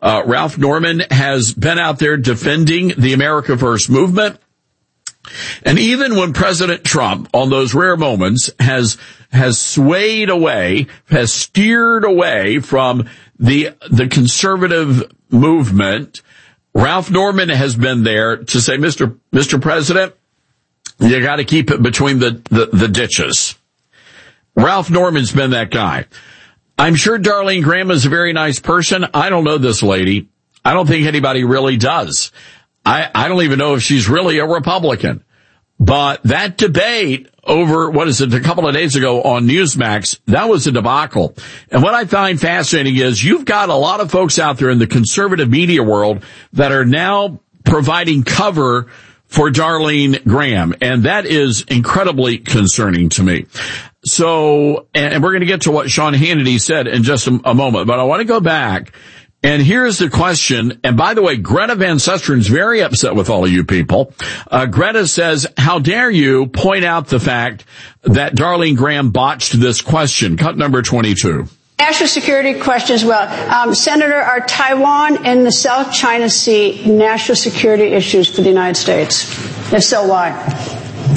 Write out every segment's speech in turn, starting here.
Ralph Norman has been out there defending the America First movement. And even when President Trump, on those rare moments, has swayed away, has steered away from the conservative movement, Ralph Norman has been there to say, Mr. President, you got to keep it between the ditches. Ralph Norman's been that guy. I'm sure Darlene Graham is a very nice person. I don't know this lady. I don't think anybody really does. I don't even know if she's really a Republican. But that debate over, a couple of days ago on Newsmax, that was a debacle. And what I find fascinating is you've got a lot of folks out there in the conservative media world that are now providing cover for Darlene Graham. And that is incredibly concerning to me. So, and we're going to get to what Sean Hannity said in just a moment, but I want to go back. And here's the question. And by the way, Greta Van Susteren's very upset with all of you people. Greta says, how dare you point out the fact that Darlene Graham botched this question? Cut number 22. National security question as well. Senator, are Taiwan and the South China Sea national security issues for the United States? If so, why?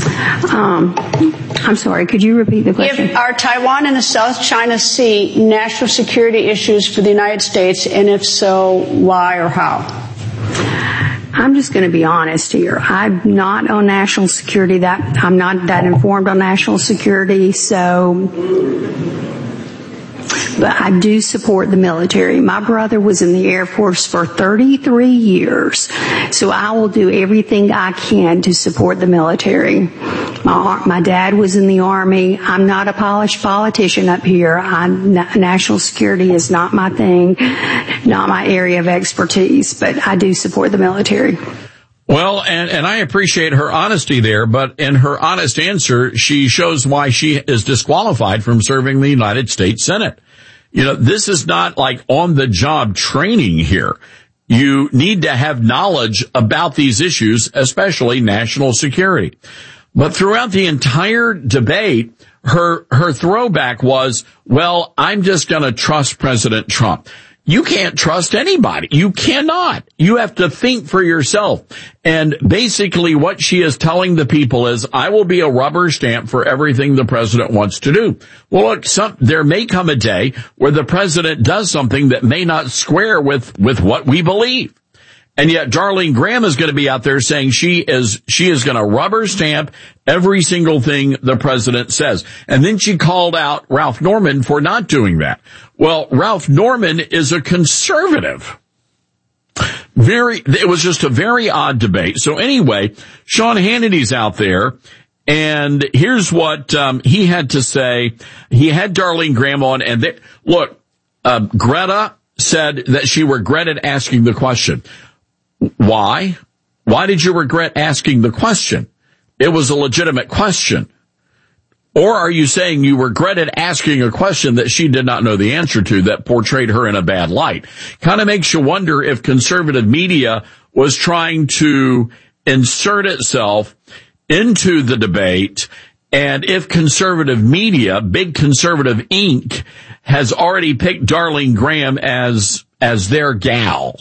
I'm sorry, could you repeat the question? Are Taiwan and the South China Sea national security issues for the United States, and if so, why or how? I'm just going to be honest here. I'm not on national security. I'm not that informed on national security, but I do support the military. My brother was in the Air Force for 33 years, so I will do everything I can to support the military. My dad was in the Army. I'm not a polished politician up here. National security is not my thing, not my area of expertise, but I do support the military. Well, and I appreciate her honesty there, but in her honest answer, she shows why she is disqualified from serving the United States Senate. You know, this is not like on-the-job training here. You need to have knowledge about these issues, especially national security. But throughout the entire debate, her throwback was, well, I'm just going to trust President Trump. You can't trust anybody. You cannot. You have to think for yourself. And basically what she is telling the people is, I will be a rubber stamp for everything the president wants to do. Well, look, there may come a day where the president does something that may not square with what we believe. And yet Darlene Graham is going to be out there saying she is going to rubber stamp every single thing the president says. And then she called out Ralph Norman for not doing that. Well, Ralph Norman is a conservative. It was just a very odd debate. So anyway, Sean Hannity's out there, and here's what he had to say. He had Darlene Graham on, and Greta said that she regretted asking the question. Why? Why did you regret asking the question? It was a legitimate question. Or are you saying you regretted asking a question that she did not know the answer to, that portrayed her in a bad light? Kind of makes you wonder if conservative media was trying to insert itself into the debate, and if conservative media, Big Conservative Inc., has already picked Darlene Graham as their gal.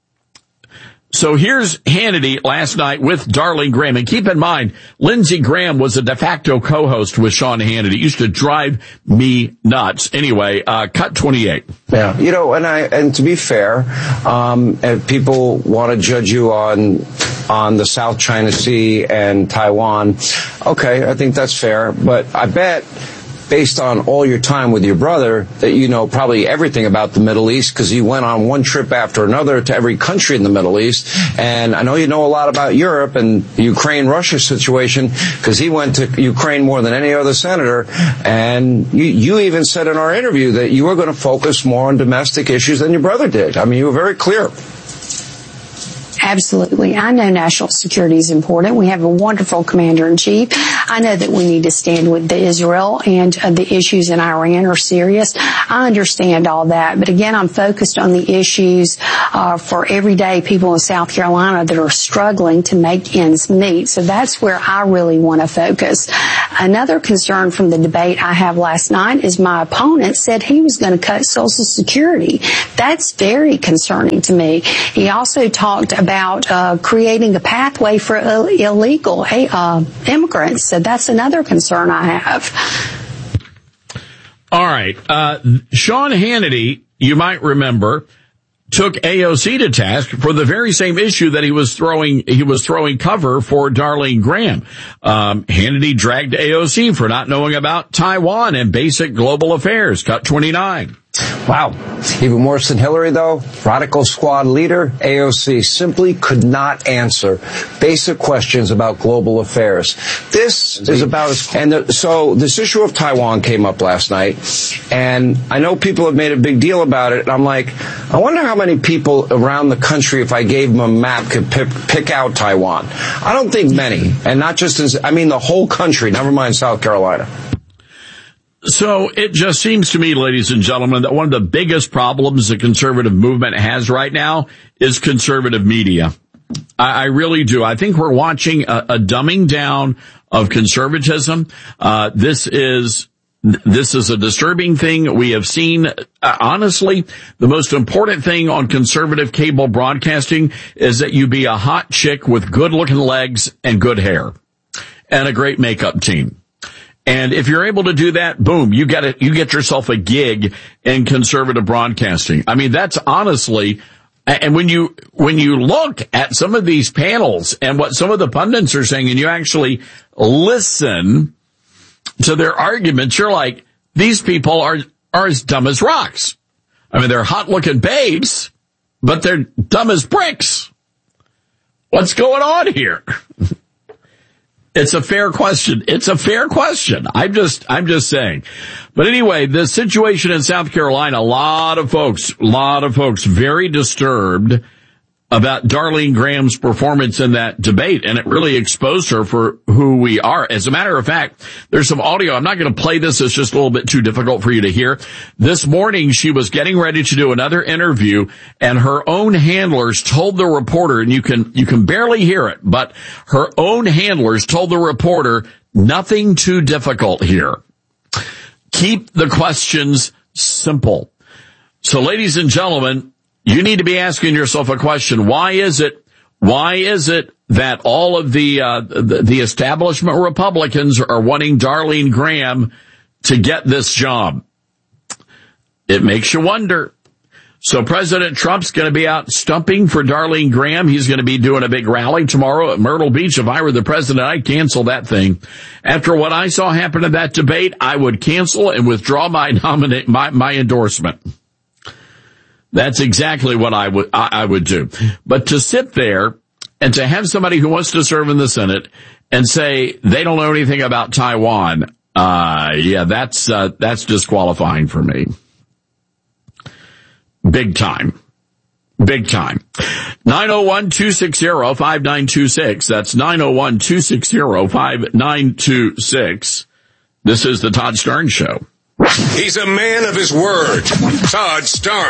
So here's Hannity last night with Darlene Graham. And keep in mind, Lindsey Graham was a de facto co-host with Sean Hannity. It used to drive me nuts. Anyway, cut 28. Yeah, and to be fair, if people want to judge you on the South China Sea and Taiwan, okay, I think that's fair. But I bet, based on all your time with your brother, that you know probably everything about the Middle East, because you went on one trip after another to every country in the Middle East. And I know you know a lot about Europe and the Ukraine-Russia situation, because he went to Ukraine more than any other senator. And you even said in our interview that you were going to focus more on domestic issues than your brother did. I mean, you were very clear. Absolutely. I know national security is important. We have a wonderful commander-in-chief. I know that we need to stand with Israel, and the issues in Iran are serious. I understand all that, but again, I'm focused on the issues for everyday people in South Carolina that are struggling to make ends meet. So that's where I really want to focus. Another concern from the debate I have last night is my opponent said he was going to cut Social Security. That's very concerning to me. He also talked about creating a pathway for illegal immigrants. So that's another concern I have. All right. Sean Hannity, you might remember, took AOC to task for the very same issue that he was throwing cover for Darlene Graham. Hannity dragged AOC for not knowing about Taiwan and basic global affairs. Cut 29. Wow. Even worse than Hillary, though, Radical Squad leader AOC simply could not answer basic questions about global affairs. This is about, so this issue of Taiwan came up last night, and I know people have made a big deal about it, and I'm like, I wonder how many people around the country, if I gave them a map, could pick out Taiwan. I don't think many, and not just the whole country, never mind South Carolina. So it just seems to me, ladies and gentlemen, that one of the biggest problems the conservative movement has right now is conservative media. I really do. I think we're watching a dumbing down of conservatism. This is a disturbing thing. We have seen, honestly, the most important thing on conservative cable broadcasting is that you be a hot chick with good looking legs and good hair and a great makeup team. And if you're able to do that, boom, you get yourself a gig in conservative broadcasting. I mean, that's honestly, and when you look at some of these panels and what some of the pundits are saying, and you actually listen to their arguments, you're like, these people are as dumb as rocks. I mean, they're hot looking babes, but they're dumb as bricks. What's going on here? It's a fair question. It's a fair question. I'm just saying. But anyway, the situation in South Carolina, a lot of folks very disturbed about Darlene Graham's performance in that debate, and it really exposed her for who we are. As a matter of fact, there's some audio. I'm not going to play this. It's just a little bit too difficult for you to hear. This morning, she was getting ready to do another interview, and her own handlers told the reporter, and you can barely hear it, but her own handlers told the reporter, nothing too difficult here. Keep the questions simple. So, ladies and gentlemen, you need to be asking yourself a question. Why is it that all of the establishment Republicans are wanting Darlene Graham to get this job? It makes you wonder. So President Trump's going to be out stumping for Darlene Graham. He's going to be doing a big rally tomorrow at Myrtle Beach. If I were the president, I'd cancel that thing. After what I saw happen in that debate, I would cancel and withdraw my endorsement. That's exactly what I would do. But to sit there and to have somebody who wants to serve in the Senate and say they don't know anything about Taiwan, that's disqualifying for me. Big time. 901-260-5926. That's 901-260-5926. This is the Todd Starnes Show. He's a man of his word. Todd Starnes.